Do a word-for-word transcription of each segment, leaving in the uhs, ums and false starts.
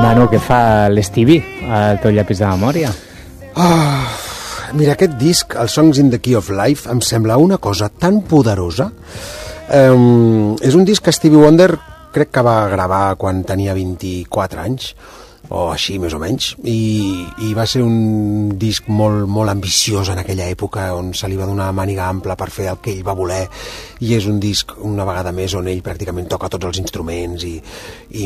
Manu, què fa l'Stevie al teu llapis de memòria? Oh, mira, aquest disc, el Songs in the Key of Life, em sembla una cosa tan poderosa. Um, és un disc que Stevie Wonder crec que va gravar quan tenia vint-i-quatre anys, o així més o menys, i, i va ser un disc molt, molt ambiciós en aquella època, on se li va donar màniga ampla per fer el que ell va voler, i és un disc una vegada més on ell pràcticament toca tots els instruments i, i,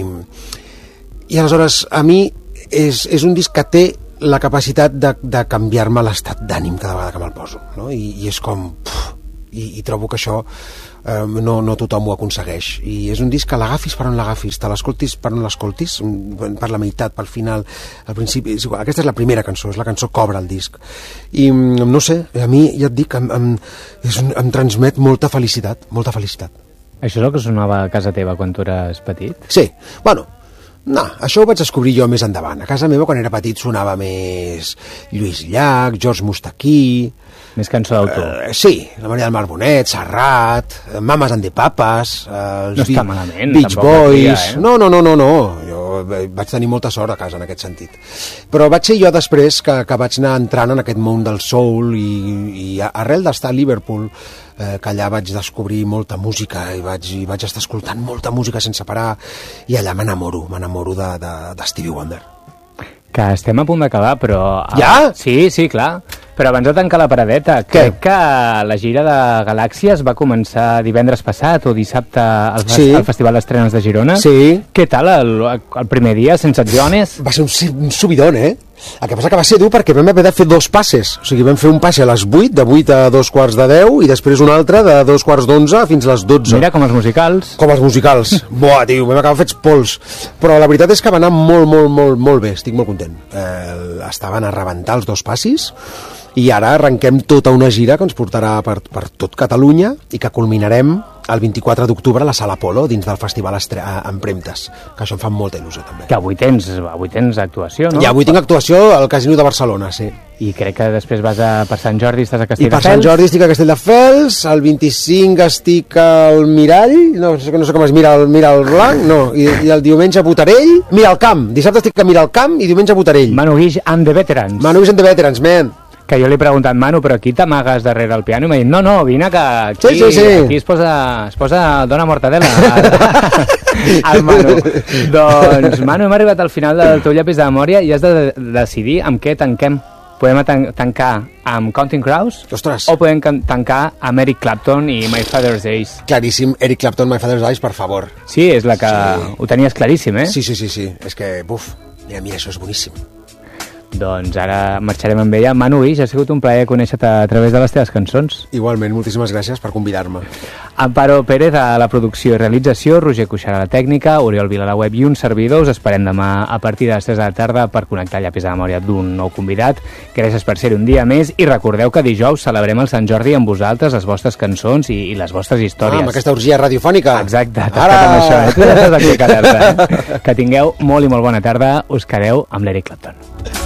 i aleshores a mi és, és un disc que té la capacitat de, de canviar-me l'estat d'ànim cada vegada que me'l poso, no? I, i és com puf, i, i trobo que això eh, no, no tothom ho aconsegueix, i és un disc que l'agafis per on l'agafis, te l'escoltis per on l'escoltis, per la meitat, pel final, al principi, és igual. Aquesta és la primera cançó, és la cançó que obre el disc, i no sé, a mi ja et dic, em, em, és un, em transmet molta felicitat, molta felicitat. Això és el que sonava a casa teva quan tu eres petit? Sí, bueno, no, això ho vaig descobrir jo més endavant. A casa meva, quan era petit, sonava més Lluís Llach, George Mustaquí... Més cançó d'autor. Uh, sí, la Maria del Mar Bonet, Serrat, Mames and the Papas, uh, els no està malament, Beach Boys... Dia, eh? No, no, no, no, no, jo vaig tenir molta sort a casa en aquest sentit. Però vaig ser jo després que, que vaig anar entrant en aquest món del soul i, i arrel d'estar a Liverpool, eh, que allà vaig descobrir molta música i vaig, i vaig estar escoltant molta música sense parar, i allà m'enamoro, m'enamoro de, de, de Stevie Wonder. Que estem a punt d'acabar, però... Ja? Sí, sí, clar. Però abans de tancar la paradeta, Què? crec que la gira de Galàxies va començar divendres passat o dissabte al, Sí. al Festival d'Estrenes de Girona. Sí. Què tal el, el primer dia, sense Jones? Va ser un, un subidon, eh? El que passa que va ser dur perquè vam haver de fer dos passes. O sigui, vam fer un passe a les vuit, de vuit a dos quarts de deu, i després un altre de dos quarts d'onze fins a les dotze. Mira, com els musicals. Com els musicals. Buah, tio, vam acabar fets pols. Però la veritat és que va anar molt, molt, molt, molt bé. Estic molt content. Eh, estaven a rebentar els dos passis, i ara arrenquem tota una gira que ens portarà per, per tot Catalunya i que culminarem el vint-i-quatre d'octubre a la Sala Apolo dins del Festival Estre Empremtes, que això em fa molta il·lusió també. Que avui tens, avui tens actuació, no? I avui tinc actuació al Casino de Barcelona, sí. I crec que després vas a, per Sant Jordi estàs a I Castelldefels. per Sant Jordi estic a Castelldefels, el vint-i-cinc estic al Mirall, no sé, no sé com es mira el, mira el blanc, no, i, i el diumenge a Botarell, mira el camp, dissabte estic a Mirar el camp i diumenge a Botarell. Manu Guix and the Veterans. Manu Guix and the Veterans, man. Que jo li he preguntat, Manu, però aquí t'amagues darrere el piano? I m'ha dit, no, no, vine que aquí, sí, sí, sí. aquí es posa, es posa Dona Mortadela al, al Manu. Doncs, Manu, hem arribat al final del teu llapis de memòria i has de decidir amb què tanquem. Podem tan tancar amb Counting Crows? Ostres. O podem tancar amb Eric Clapton i My Father's Days? Claríssim, Eric Clapton, My Father's Days, per favor. Sí, és la que... Sí. Ho tenies claríssim, eh? Sí, sí, sí, sí. És que, buf, mira, mira, això és boníssim. Doncs ara marxarem amb ella. Manu Guix, ha sigut un plaer conèixer-te a través de les teves cançons. Igualment, moltíssimes gràcies per convidar-me. Amparo Pérez a la producció i realització, Roger Cuixart a la tècnica, Oriol Vila a la web i un servidor. Us esperem demà a partir de les tres de la tarda per connectar el llapis de memòria d'un nou convidat. Gràcies per ser un dia més i recordeu que dijous celebrem el Sant Jordi amb vosaltres, les vostres cançons i, i les vostres històries. Ah, amb aquesta orgia radiofònica. Exacte, t'has quedat amb això, eh? Tu ja estàs aquí, Caterta, eh? Que tingueu molt i molt bona tarda. Us quedeu amb l'Eric Clapton.